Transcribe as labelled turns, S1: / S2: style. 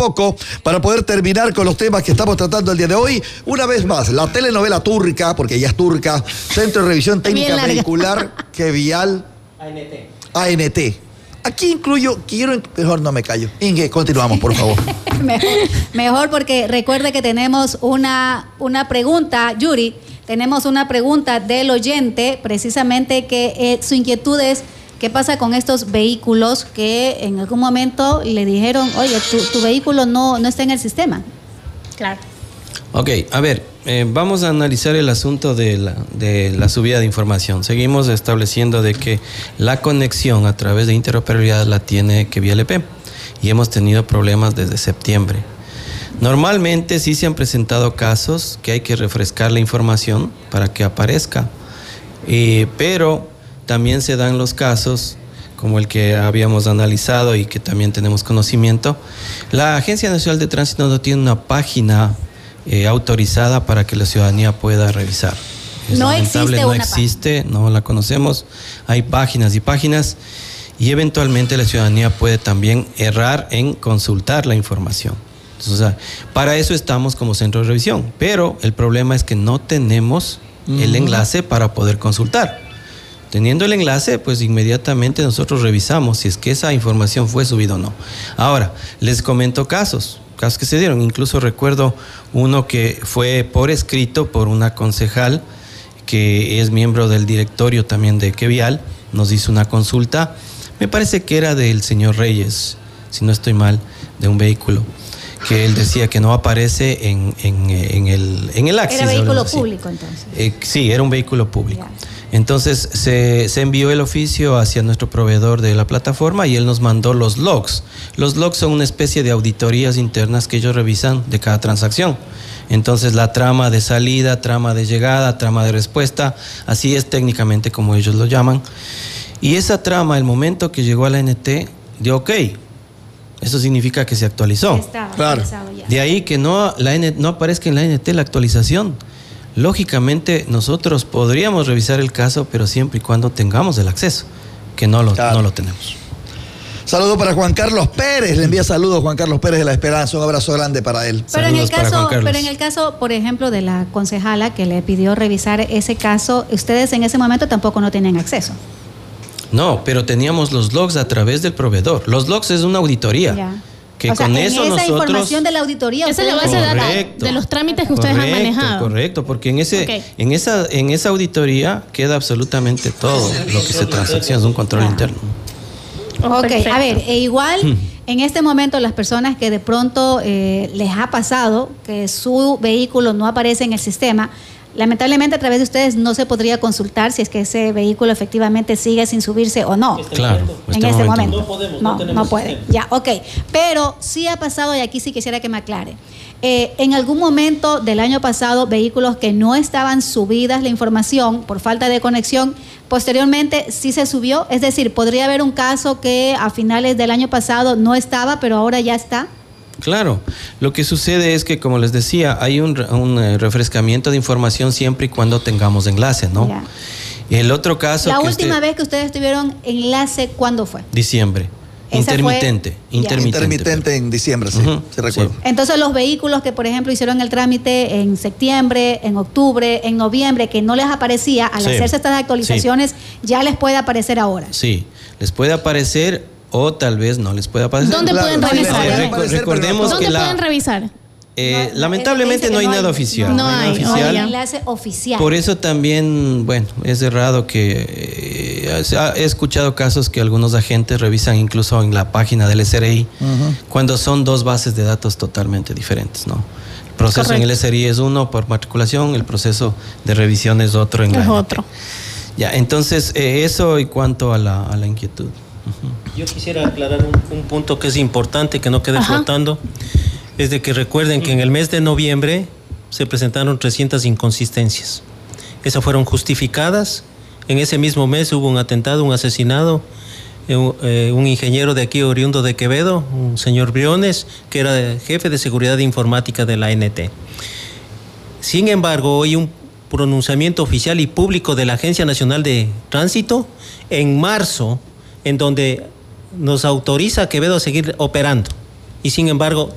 S1: poco para poder terminar con los temas que estamos tratando el día de hoy. Una vez más, la telenovela turca, porque ella es turca, Centro de Revisión Técnica Vehicular, que vial. ANT. Aquí incluyo, mejor no me callo. Inge, continuamos, por favor.
S2: mejor porque recuerde que tenemos una pregunta, Yuri, tenemos una pregunta del oyente, precisamente que su inquietud es, ¿qué pasa con estos vehículos que en algún momento le dijeron, oye, tu vehículo no está en el sistema?
S3: Claro.
S4: Ok, a ver, vamos a analizar el asunto de la subida de información. Seguimos estableciendo de que la conexión a través de interoperabilidad la tiene KVLP y hemos tenido problemas desde septiembre. Normalmente sí se han presentado casos que hay que refrescar la información para que aparezca, pero también se dan los casos como el que habíamos analizado y que también tenemos conocimiento. La Agencia Nacional de Tránsito no tiene una página autorizada para que la ciudadanía pueda revisar.
S2: No existe
S4: no existe, no la conocemos. Hay páginas y páginas y eventualmente la ciudadanía puede también errar en consultar la información. Entonces, o sea, para eso estamos como centro de revisión, pero el problema es que no tenemos el enlace para poder consultar. Teniendo el enlace, pues inmediatamente nosotros revisamos si es que esa información fue subida o no. Ahora, les comento casos que se dieron. Incluso recuerdo uno que fue por escrito por una concejal que es miembro del directorio también de KVial, nos hizo una consulta, me parece que era del señor Reyes, si no estoy mal, de un vehículo, que él decía que no aparece en el Axis.
S2: ¿Era vehículo público entonces?
S4: Sí, era un vehículo público.
S2: Ya.
S4: Entonces se envió el oficio hacia nuestro proveedor de la plataforma y él nos mandó los logs. Los logs son una especie de auditorías internas que ellos revisan de cada transacción. Entonces la trama de salida, trama de llegada, trama de respuesta, así es técnicamente como ellos lo llaman. Y esa trama, el momento que llegó a la ANT, dio ok. Eso significa que se actualizó.
S1: Claro.
S4: De ahí que no aparezca en la ANT la actualización. Lógicamente nosotros podríamos revisar el caso, pero siempre y cuando tengamos el acceso, que no lo tenemos.
S1: Saludo para Juan Carlos Pérez, le envía saludos Juan Carlos Pérez de La Esperanza, un abrazo grande para él.
S2: Pero en el caso, por ejemplo, de la concejala que le pidió revisar ese caso, ustedes en ese momento tampoco no tienen acceso.
S4: No, pero teníamos los logs a través del proveedor. Los logs es una auditoría.
S2: Ya.
S4: Que
S2: o sea,
S4: con
S2: en
S4: eso
S2: esa
S4: nosotros...
S2: información de la auditoría...
S3: Esa es la base de datos de los trámites que ustedes han manejado.
S4: Correcto, porque en esa auditoría queda absolutamente todo lo que se transacciona, es un control interno.
S2: Ok, perfecto. A ver, igual en este momento las personas que de pronto les ha pasado que su vehículo no aparece en el sistema, lamentablemente a través de ustedes no se podría consultar si es que ese vehículo efectivamente sigue sin subirse o no.
S4: Claro.
S2: En este momento.
S5: No podemos,
S2: no puede. Ya, ok. Pero sí ha pasado, y aquí sí quisiera que me aclare. En algún momento del año pasado, vehículos que no estaban subidas la información por falta de conexión, posteriormente sí se subió. Es decir, podría haber un caso que a finales del año pasado no estaba, pero ahora ya está.
S4: Claro, lo que sucede es que, como les decía, hay un refrescamiento de información siempre y cuando tengamos enlace, ¿no?
S2: Ya.
S4: El otro caso...
S2: La última vez que ustedes tuvieron enlace, ¿cuándo fue?
S4: Diciembre. Intermitente
S1: en diciembre, sí, se recuerda.
S2: Sí. Entonces los vehículos que, por ejemplo, hicieron el trámite en septiembre, en octubre, en noviembre, que no les aparecía, al hacerse estas actualizaciones, ya les puede aparecer ahora.
S4: Sí, les puede aparecer o tal vez no les puede aparecer.
S3: ¿Dónde pueden revisar?
S4: Recordemos
S3: ¿Dónde
S4: que
S3: pueden revisar?
S4: Lamentablemente no hay nada oficial.
S3: No hay
S2: enlace oficial.
S4: Por eso también, bueno, es errado que he escuchado casos que algunos agentes revisan incluso en la página del SRI cuando son dos bases de datos totalmente diferentes, ¿no? El proceso en el SRI es uno por matriculación, el proceso de revisión es otro en la
S3: otro.
S4: Ya, entonces eso en cuanto a la inquietud.
S5: Yo quisiera aclarar un punto que es importante, que no quede flotando. Es de que recuerden que en el mes de noviembre se presentaron 300 inconsistencias. Esas fueron justificadas. En ese mismo mes hubo un atentado, un asesinado, un ingeniero de aquí oriundo de Quevedo, un señor Briones, que era jefe de seguridad informática de la ANT. Sin embargo, hay un pronunciamiento oficial y público de la Agencia Nacional de Tránsito en marzo, en donde nos autoriza a Quevedo a seguir operando. Y sin embargo,